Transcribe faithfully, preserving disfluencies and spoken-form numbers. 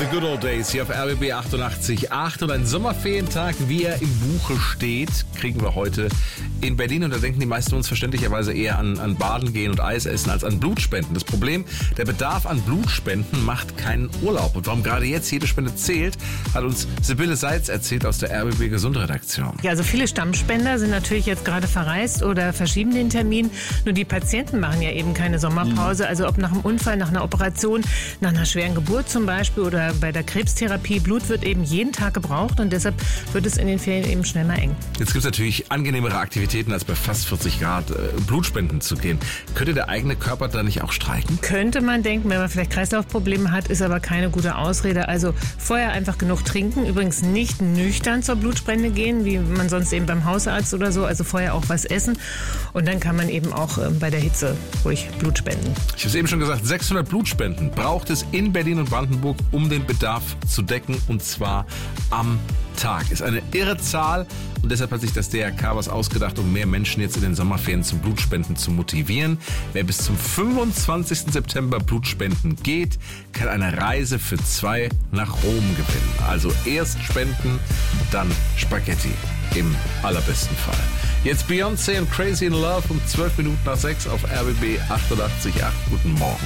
The Good Old Days hier auf R B B achtundachtzig Komma acht und ein Sommerferientag, wie er im Buche steht, kriegen wir heute in Berlin. Und da denken die meisten von uns verständlicherweise eher an, an Baden gehen und Eis essen als an Blutspenden. Das Problem, der Bedarf an Blutspenden macht keinen Urlaub. Und warum gerade jetzt jede Spende zählt, hat uns Sibylle Seitz erzählt aus der R B B Gesundredaktion. Ja, also viele Stammspender sind natürlich jetzt gerade verreist oder verschieben den Termin. Nur die Patienten machen ja eben keine Sommerpause. Also ob nach einem Unfall, nach einer Operation, nach einer schweren Geburt zum Beispiel oder bei der Krebstherapie. Blut wird eben jeden Tag gebraucht und deshalb wird es in den Ferien eben schnell mal eng. Jetzt gibt es natürlich angenehmere Aktivitäten, als bei fast vierzig Grad äh, Blutspenden zu gehen. Könnte der eigene Körper da nicht auch streiken? Könnte man denken, wenn man vielleicht Kreislaufprobleme hat, ist aber keine gute Ausrede. Also vorher einfach genug trinken. Übrigens nicht nüchtern zur Blutspende gehen, wie man sonst eben beim Hausarzt oder so. Also vorher auch was essen und dann kann man eben auch äh, bei der Hitze ruhig Blut spenden. Ich habe es eben schon gesagt, sechshundert Blutspenden braucht es in Berlin und Brandenburg, um den Bedarf zu decken, und zwar am Tag. Ist eine irre Zahl und deshalb hat sich das D R K was ausgedacht, um mehr Menschen jetzt in den Sommerferien zum Blutspenden zu motivieren. Wer bis zum fünfundzwanzigsten September Blutspenden geht, kann eine Reise für zwei nach Rom gewinnen. Also erst spenden, dann Spaghetti. Im allerbesten Fall. Jetzt Beyoncé und Crazy in Love um zwölf Minuten nach sechs auf R B B achtundachtzig Komma acht. Guten Morgen.